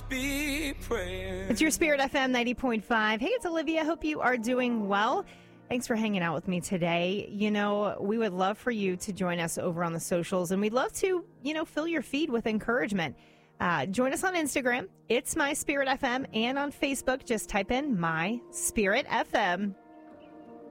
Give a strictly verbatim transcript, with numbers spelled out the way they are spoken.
be praying. It's your Spirit F M ninety point five. Hey, it's Olivia. Hope you are doing well. Thanks for hanging out with me today. You know, we would love for you to join us over on the socials, and we'd love to, you know, fill your feed with encouragement. Uh, join us on Instagram. It's My Spirit F M, and on Facebook, just type in My Spirit F M.